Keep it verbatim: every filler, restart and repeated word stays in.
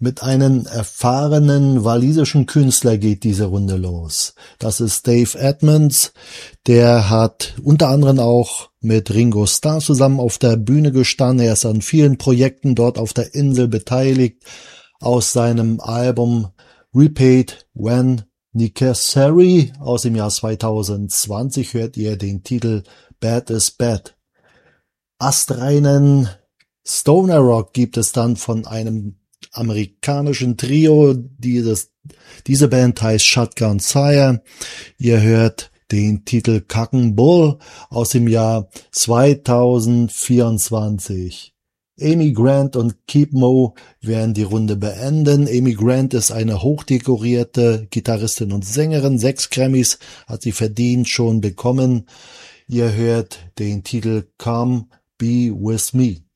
Mit einem erfahrenen walisischen Künstler geht diese Runde los. Das ist Dave Edmonds. Der hat unter anderem auch mit Ringo Starr zusammen auf der Bühne gestanden. Er ist an vielen Projekten dort auf der Insel beteiligt. Aus seinem Album Repeat When Necessary aus dem Jahr zweitausendzwanzig hört ihr den Titel Bad is Bad. Astreinen Stoner Rock gibt es dann von einem amerikanischen Trio. Dieses, diese Band heißt Shotgun Sire. Ihr hört den Titel Cock and Bull aus dem Jahr zweitausendvierundzwanzig. Amy Grant und Keith Moe werden die Runde beenden. Amy Grant ist eine hochdekorierte Gitarristin und Sängerin. Sechs Grammys hat sie verdient schon bekommen. Ihr hört den Titel Come Be With Me.